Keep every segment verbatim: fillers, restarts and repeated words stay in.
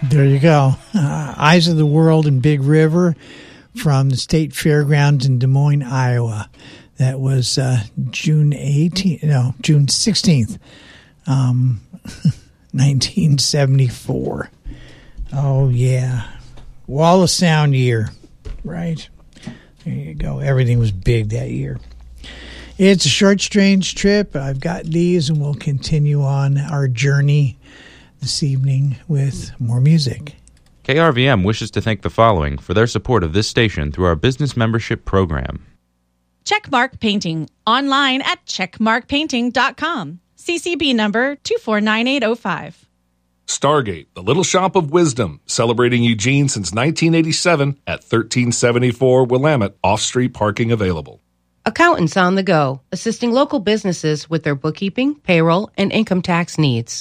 There you go. Uh, Eyes of the World in Big River from the State Fairgrounds in Des Moines, Iowa. That was uh, June eighteenth, no, June sixteenth, um, nineteen seventy-four. Oh, yeah. Wall of Sound year, right? There you go. Everything was big that year. It's a short, strange trip. I've got these, and we'll continue on our journey this evening with more music. K R V M wishes to thank the following for their support of this station through our business membership program. Checkmark Painting, online at checkmark painting dot com. C C B number two four nine eight oh five. Stargate, the Little Shop of Wisdom, celebrating Eugene since nineteen eighty-seven at thirteen seventy-four Willamette, off-street parking available. Accountants on the go, assisting local businesses with their bookkeeping, payroll, and income tax needs.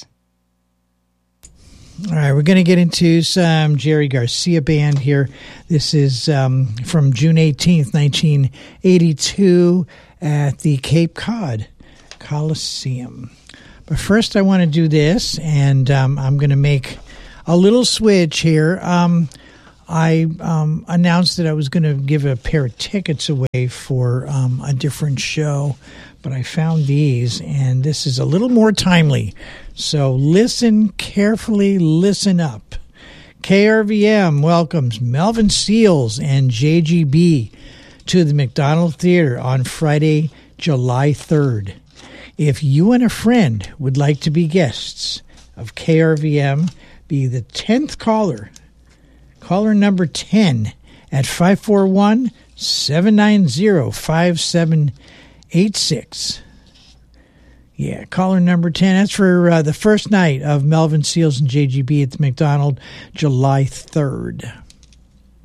All right, we're going to get into some Jerry Garcia Band here. This is um, from June eighteenth, nineteen eighty-two at the Cape Cod Coliseum. But first I want to do this, and um, I'm going to make a little switch here. Um, I um, announced that I was going to give a pair of tickets away for um, a different show, but I found these, and this is a little more timely. So listen carefully, listen up. K R V M welcomes Melvin Seals and J G B to the McDonald Theater on Friday, July third. If you and a friend would like to be guests of K R V M, be the tenth caller. Caller number ten at five four one, seven nine zero, five seven eight six. Yeah, caller number ten. That's for uh, the first night of Melvin Seals and J G B at the McDonald, July third.